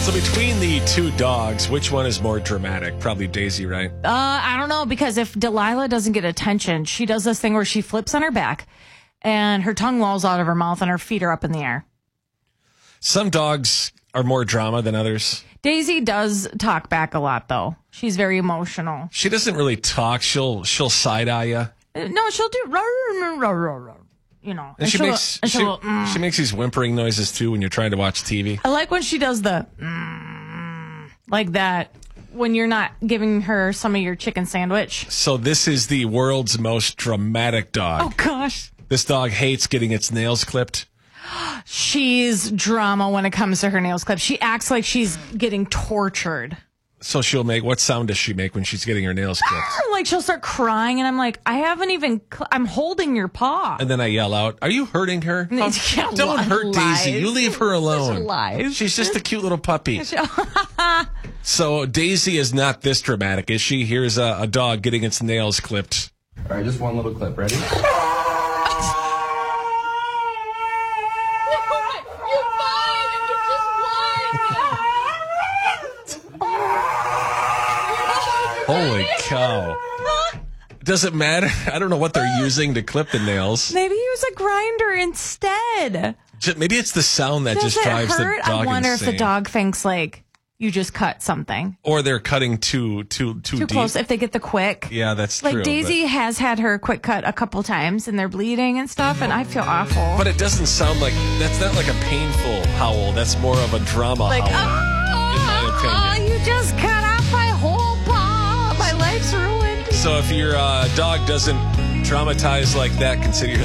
So between the two dogs, which one is more dramatic? Probably Daisy, right? I don't know, because if Delilah doesn't get attention, she does this thing where she flips on her back and her tongue lolls out of her mouth and her feet are up in the air. Some dogs are more drama than others. Daisy does talk back a lot, though. She's very emotional. She doesn't really talk. She'll side-eye you. No, she'll do, you know. And she makes these whimpering noises, too, when you're trying to watch TV. I like when she does the, like that, when you're not giving her some of your chicken sandwich. So this is the world's most dramatic dog. Oh, gosh. This dog hates getting its nails clipped. She's drama when it comes to her nails clipped. She acts like she's getting tortured. So she'll make, what sound does she make when she's getting her nails clipped? Like she'll start crying and I'm like, I haven't even, I'm holding your paw. And then I yell out, are you hurting her? Yeah, Don't hurt lies. Daisy. You leave her alone. Just lies. She's just a cute little puppy. So Daisy is not this dramatic, is she? Here's a dog getting its nails clipped. All right, just one little clip. Ready? Holy cow. Does it matter? I don't know what they're using to clip the nails. Maybe use a grinder instead. Maybe it's the sound that Does just it drives hurt? the dog I wonder insane. if the dog thinks like you just cut something. Or they're cutting too deep. Close if they get the quick. Yeah, that's like true. Daisy has had her quick cut a couple times and they're bleeding and stuff and I feel awful. But it doesn't sound like, that's not like a painful howl. That's more of a drama like, howl, in my opinion. You just cut off my whole paw. My life's ruined. So if your dog doesn't traumatize like that, consider yourself